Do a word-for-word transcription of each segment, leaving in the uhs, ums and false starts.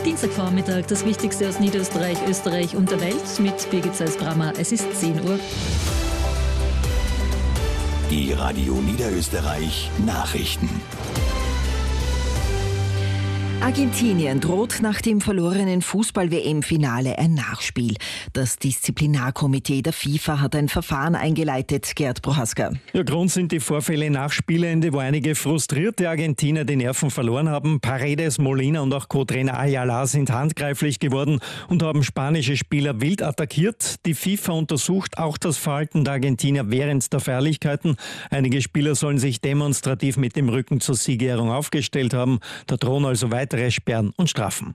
Dienstagvormittag, das Wichtigste aus Niederösterreich, Österreich und der Welt mit Birgit Seils-Brammer. Es ist zehn Uhr. Die Radio Niederösterreich Nachrichten. Argentinien droht nach dem verlorenen Fußball-W M-Finale ein Nachspiel. Das Disziplinarkomitee der FIFA hat ein Verfahren eingeleitet. Gerd Prohaska. Ja, Grund sind die Vorfälle nach Spielende, wo einige frustrierte Argentinier die Nerven verloren haben. Paredes, Molina und auch Co-Trainer Ayala sind handgreiflich geworden und haben spanische Spieler wild attackiert. Die FIFA untersucht auch das Verhalten der Argentinier während der Feierlichkeiten. Einige Spieler sollen sich demonstrativ mit dem Rücken zur Siegerehrung aufgestellt haben. Da drohen also weitere Sperren und Strafen.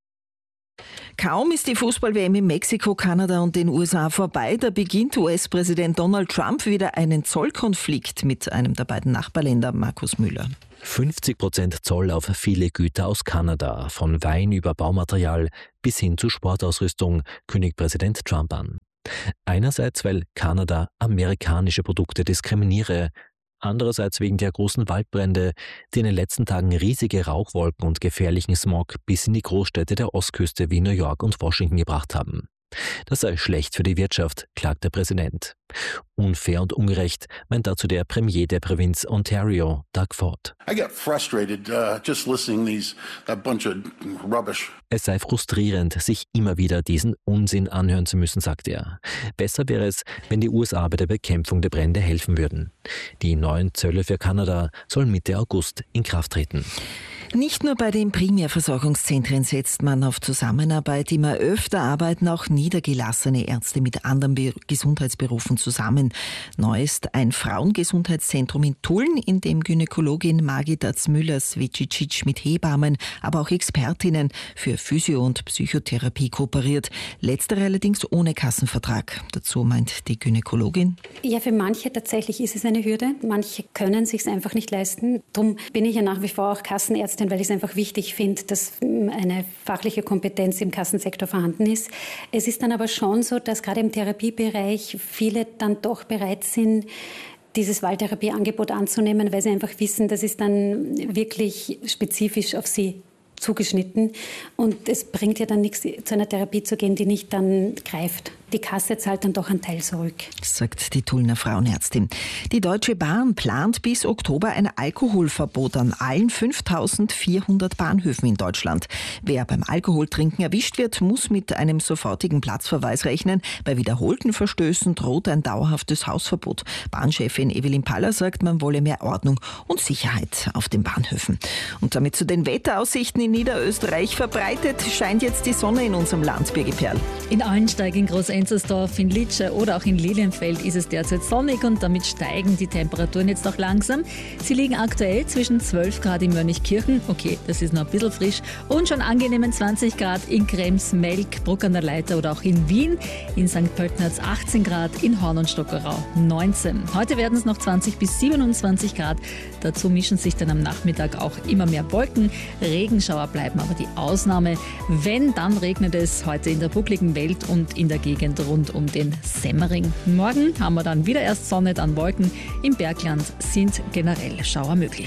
Kaum ist die Fußball-W M in Mexiko, Kanada und den U S A vorbei, da beginnt U S-Präsident Donald Trump wieder einen Zollkonflikt mit einem der beiden Nachbarländer, Markus Müller. fünfzig Prozent Zoll auf viele Güter aus Kanada, von Wein über Baumaterial bis hin zu Sportausrüstung, kündigt Präsident Trump an. Einerseits, weil Kanada amerikanische Produkte diskriminiere, andererseits wegen der großen Waldbrände, die in den letzten Tagen riesige Rauchwolken und gefährlichen Smog bis in die Großstädte der Ostküste wie New York und Washington gebracht haben. Das sei schlecht für die Wirtschaft, klagt der Präsident. Unfair und ungerecht, meint dazu der Premier der Provinz Ontario, Doug Ford. I get frustrated uh, just listening these a bunch of rubbish. Es sei frustrierend, sich immer wieder diesen Unsinn anhören zu müssen, sagt er. Besser wäre es, wenn die U S A bei der Bekämpfung der Brände helfen würden. Die neuen Zölle für Kanada sollen Mitte August in Kraft treten. Nicht nur bei den Primärversorgungszentren setzt man auf Zusammenarbeit. Immer öfter arbeiten auch niedergelassene Ärzte mit anderen Be- Gesundheitsberufen zusammen. Neu ist ein Frauengesundheitszentrum in Tulln, in dem Gynäkologin Margit Atzmüller-Svecicic mit Hebammen, aber auch Expertinnen für Physio- und Psychotherapie kooperiert. Letztere allerdings ohne Kassenvertrag. Dazu meint die Gynäkologin: Ja, für manche tatsächlich ist es eine Hürde. Manche können es sich einfach nicht leisten. Darum bin ich ja nach wie vor auch Kassenärztin, weil ich es einfach wichtig finde, dass eine fachliche Kompetenz im Kassensektor vorhanden ist. Es ist dann aber schon so, dass gerade im Therapiebereich viele dann doch bereit sind, dieses Wahltherapieangebot anzunehmen, weil sie einfach wissen, das ist dann wirklich spezifisch auf sie zugeschnitten. Und es bringt ja dann nichts, zu einer Therapie zu gehen, die nicht dann greift. Die Kasse zahlt dann doch einen Teil zurück, sagt die Tullner Frauenärztin. Die Deutsche Bahn plant bis Oktober ein Alkoholverbot an allen fünftausendvierhundert Bahnhöfen in Deutschland. Wer beim Alkoholtrinken erwischt wird, muss mit einem sofortigen Platzverweis rechnen. Bei wiederholten Verstößen droht ein dauerhaftes Hausverbot. Bahnchefin Evelyn Paller sagt, man wolle mehr Ordnung und Sicherheit auf den Bahnhöfen. Und damit zu den Wetteraussichten in Niederösterreich. Verbreitet scheint jetzt die Sonne in unserem Land, Birgit Perl. In Allensteig, in Groß-Enzersdorf, in Litsche oder auch in Lilienfeld ist es derzeit sonnig und damit steigen die Temperaturen jetzt auch langsam. Sie liegen aktuell zwischen zwölf Grad in Mönchkirchen, okay, das ist noch ein bisschen frisch, und schon angenehmen zwanzig Grad in Krems, Melk, Bruck an der Leiter oder auch in Wien. In Sankt Pölten hat es achtzehn Grad, in Horn und Stockerau neunzehn. Heute werden es noch zwanzig bis siebenundzwanzig Grad. Dazu mischen sich dann am Nachmittag auch immer mehr Wolken. Regenschauer bleiben aber die Ausnahme. Wenn, dann regnet es heute in der buckligen Welt und in der Gegend rund um den Semmering. Morgen haben wir dann wieder erst Sonne, dann Wolken. Im Bergland sind generell Schauer möglich.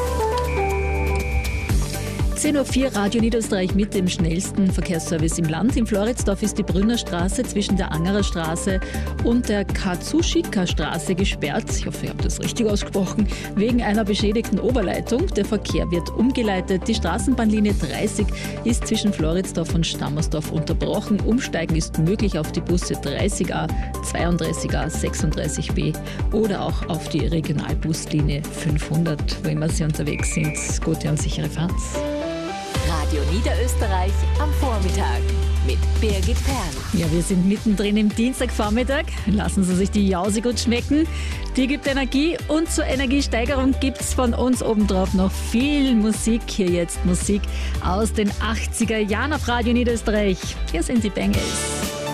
zehn Uhr vier, Radio Niederösterreich mit dem schnellsten Verkehrsservice im Land. In Floridsdorf ist die Brünnerstraße zwischen der Angerer Straße und der Katsushika-Straße gesperrt. Ich hoffe, ich habe das richtig ausgesprochen. Wegen einer beschädigten Oberleitung. Der Verkehr wird umgeleitet. Die Straßenbahnlinie dreißig ist zwischen Floridsdorf und Stammersdorf unterbrochen. Umsteigen ist möglich auf die Busse dreißig a, zweiunddreißig a, sechsunddreißig b oder auch auf die Regionalbuslinie fünfhundert, wo immer Sie unterwegs sind. Gute und sichere Fahrt. Radio Niederösterreich am Vormittag mit Birgit Perl. Ja, wir sind mittendrin im Dienstagvormittag. Lassen Sie sich die Jause gut schmecken. Die gibt Energie und zur Energiesteigerung gibt es von uns obendrauf noch viel Musik. Hier jetzt Musik aus den achtziger Jahren auf Radio Niederösterreich. Hier sind die Bengals.